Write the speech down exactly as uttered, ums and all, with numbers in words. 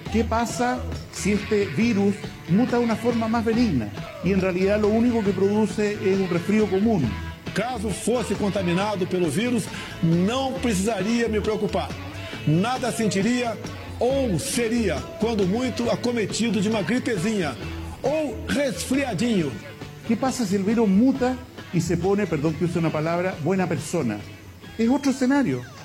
¿Qué pasa si este virus muta de una forma más benigna y en realidad lo único que produce es un resfrío común? Caso fosse contaminado pelo vírus, não precisaria me preocupar. Nada sentiria ou seria, quando muito, acometido de uma gripezinha ou resfriadinho. ¿Qué pasa si el virus muta y se pone, perdón que use una palabra, buena persona? Es otro escenario.